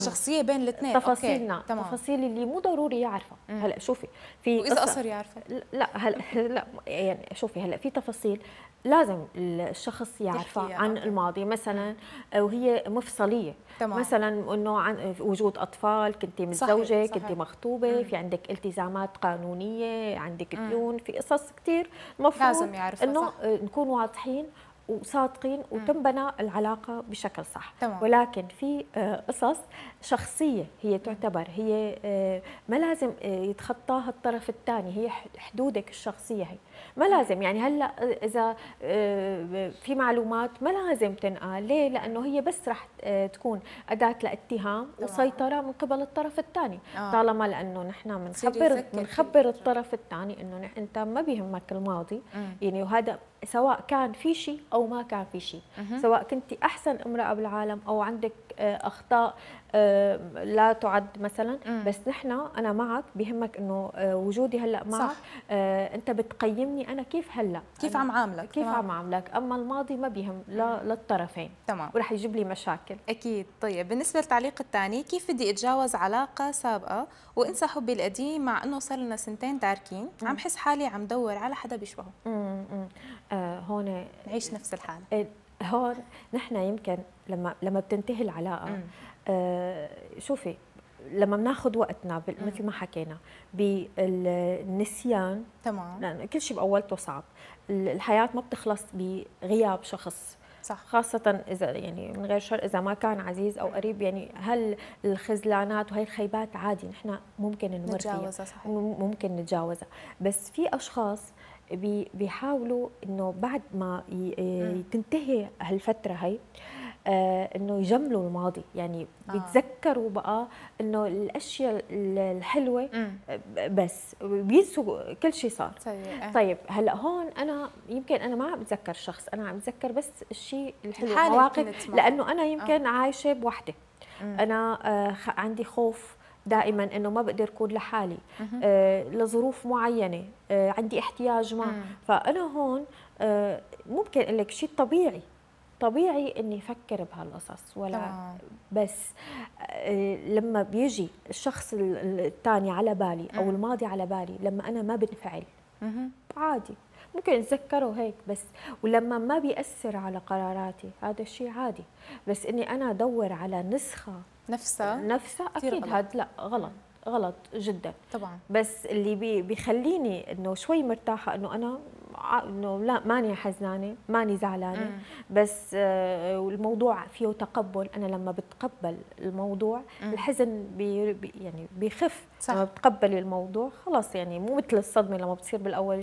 شخصية بين الاثنين. تفاصيلنا، تفاصيل اللي مو ضروري يعرفها. هلا شوفي، في وإذا قصر يعرفها؟ لا هلا لا يعني شوفي، هلا في تفاصيل لازم الشخص يعرفها عن الماضي، مثلا وهي مفصليه. تمام. مثلا انه عن وجود اطفال، كنت متزوجه، كنت مخطوبه، في عندك التزامات قانونيه، عندك ديون، في قصص كثير المفروض انه نكون واضحين وصادقين وتنبنى العلاقة بشكل صح. ولكن في قصص شخصية هي تعتبر هي ما لازم يتخطاها الطرف الثاني، هي حدودك الشخصية هي ما لازم. يعني هلا إذا في معلومات ما لازم تنقال، ليه؟ لأنه هي بس رح تكون أداة لاتهام وسيطرة من قبل الطرف الثاني. طالما لأنه نحن بنخبر الطرف الثاني إنه أنت ما بيهمك الماضي، يعني وهذا سواء كان في شيء أو ما كان في شيء، سواء كنت أحسن امرأة بالعالم أو عندك أخطاء لا تعد مثلا، بس نحن أنا معك، بيهمك إنه وجودي هلأ معك. أنت بتقيمني أنا كيف هلأ، كيف عم عاملك، كيف عم عاملك، أما الماضي ما بيهم للطرفين. تمام. ورح يجيب لي مشاكل أكيد. طيب بالنسبة للتعليق الثاني، كيف بدي أتجاوز علاقة سابقة وأنسى حبي القديم مع إنه صار لنا سنتين تاركين، عم حس حالي عم دور على حدا بيشبهه؟ هون نعيش نفس الحالة. هون نحن يمكن لما بتنتهي العلاقة، شوفي، لما بناخذ وقتنا مثل ما حكينا بالنسيان، تمام، لأن كل شيء بأولته صعب. الحياة ما بتخلص بغياب شخص، صح. خاصة إذا يعني من غير شر إذا ما كان عزيز أو قريب. يعني الخذلانات وهي الخيبات عادي نحن ممكن نمر فيها، ممكن نتجاوزها. بس في أشخاص بيحاولوا إنه بعد ما تنتهي هالفترة هي انه يجملوا الماضي، يعني بيتذكروا بقى انه الاشياء الحلوه بس بينسوا كل شيء صار. طيب هلا هون انا يمكن انا ما عم بتذكر شخص، انا عم بتذكر بس الشيء الحلو، مواقف، لانه انا يمكن عايشه بوحده. انا عندي خوف دائما انه ما بقدر اكون لحالي، لظروف معينه، عندي احتياج ما. فانا هون ممكن اقول لك شيء طبيعي اني افكر بهالقصص، ولا بس لما بيجي الشخص الثاني على بالي او الماضي على بالي، لما انا ما بنفعل عادي، ممكن اتذكره هيك بس، ولما ما بيأثر على قراراتي هذا الشيء عادي. بس اني انا ادور على نسخه نفسها اكيد هذا لا، غلط جدا طبعا. بس اللي بيخليني انه شوي مرتاحه انه انا انه لا، ماني حزنانه، ماني زعلانه، بس الموضوع فيه تقبل. انا لما بتقبل الموضوع الحزن يعني بيخف. لما بتقبلي الموضوع خلص، يعني مو مثل الصدمه لما بتصير بالاول